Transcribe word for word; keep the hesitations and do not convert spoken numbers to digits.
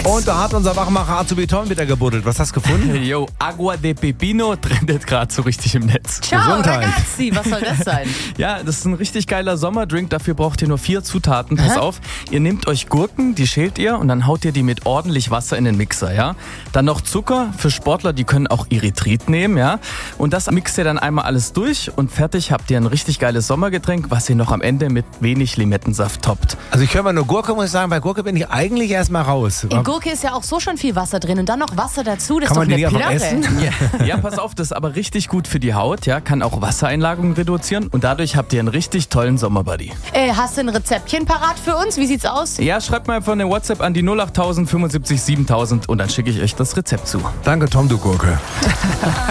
Und da hat unser Wachmacher Azubi Tom wieder gebuddelt. Was hast du gefunden? Yo, Agua de Pepino trendet gerade so richtig im Netz. Ciao, Gesundheit. ragazzi, was soll das sein? Ja, das ist ein richtig geiler Sommerdrink. Dafür braucht ihr nur vier Zutaten. Pass Hä? auf, ihr nehmt euch Gurken, die schält ihr und dann haut ihr die mit ordentlich Wasser in den Mixer, ja. Dann noch Zucker für Sportler, die können auch Erythrit nehmen, ja. Und das mixt ihr dann einmal alles durch und fertig habt ihr ein richtig geiles Sommergetränk, was ihr noch am Ende mit wenig Limettensaft toppt. Also ich höre mal nur Gurke, muss ich sagen. Bei Gurke bin ich eigentlich erstmal raus. In Gurke ist ja auch so schon viel Wasser drin und dann noch Wasser dazu, das Kann man ist die doch nicht eine einfach Plörre. essen? Ja. ja, pass auf, das ist aber richtig gut für die Haut, ja. Kann auch Wassereinlagerungen reduzieren und dadurch habt ihr einen richtig tollen Sommerbuddy. Äh, hast du ein Rezeptchen parat für uns? Wie sieht's aus? Ja, schreibt mal einfach eine WhatsApp an die null acht null null fünfundsiebzig siebentausend und dann schicke ich euch das Rezept zu. Danke, Tom, du Gurke.